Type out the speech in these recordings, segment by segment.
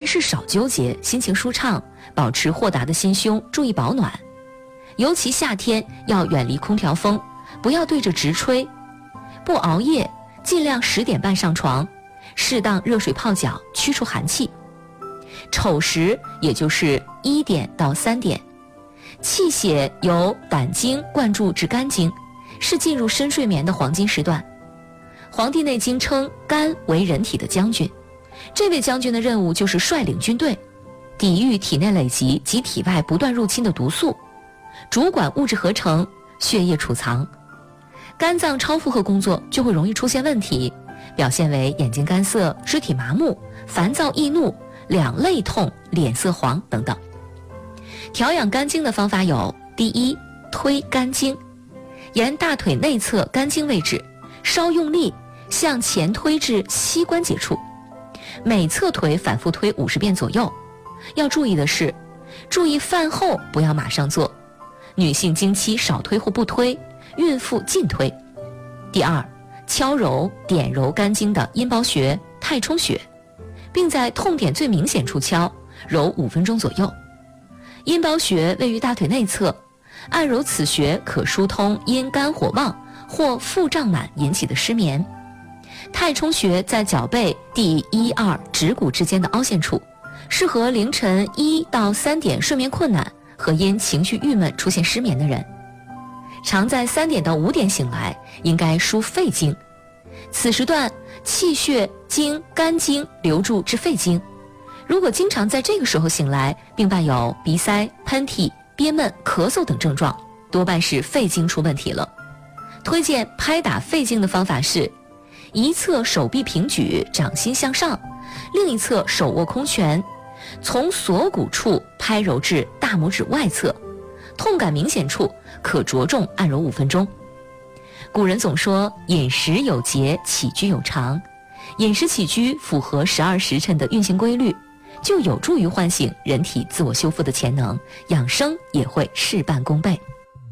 事少纠结，心情舒畅，保持豁达的心胸，注意保暖。尤其夏天要远离空调风，不要对着直吹。不熬夜，尽量10点半上床，适当热水泡脚，驱除寒气。丑时也就是1点到3点，气血由胆经灌注至肝经，是进入深睡眠的黄金时段。《黄帝内经》称肝为人体的将军，这位将军的任务就是率领军队，抵御体内累积及体外不断入侵的毒素，主管物质合成、血液储藏。肝脏超负荷工作就会容易出现问题，表现为眼睛干涩、肢体麻木、烦躁易怒、两肋痛、脸色黄等等。调养肝经的方法有：第一，推肝经，沿大腿内侧肝经位置稍用力向前推至膝关节处，每侧腿反复推50遍左右。要注意的是，注意饭后不要马上做，女性经期少推或不推，孕妇禁推。第二，敲揉点揉肝经的阴包穴、太冲穴，并在痛点最明显处敲，揉5分钟左右。阴包穴位于大腿内侧，按揉此穴可疏通因肝火旺或腹胀满引起的失眠。太冲穴在脚背第1、2指骨之间的凹陷处，适合凌晨1到3点睡眠困难和因情绪郁闷出现失眠的人。常在3点到5点醒来，应该疏肺经，此时段气血经肝经流注至肺经。如果经常在这个时候醒来，并伴有鼻塞、喷嚏、憋闷、咳嗽等症状，多半是肺经出问题了。推荐拍打肺经的方法是：一侧手臂平举，掌心向上，另一侧手握空拳，从锁骨处拍揉至大拇指外侧，痛感明显处可着重按揉5分钟。古人总说饮食有节，起居有常，饮食起居符合12时辰的运行规律，就有助于唤醒人体自我修复的潜能，养生也会事半功倍。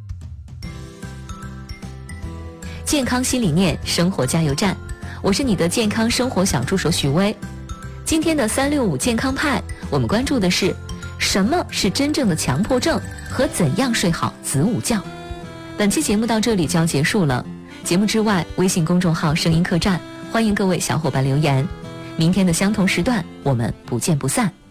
健康新理念，生活加油站，我是你的健康生活小助手许巍。今天的365健康派，我们关注的是什么是真正的强迫症和怎样睡好子午觉。本期节目到这里就要结束了，节目之外，微信公众号声音客栈，欢迎各位小伙伴留言。明天的相同时段，我们不见不散。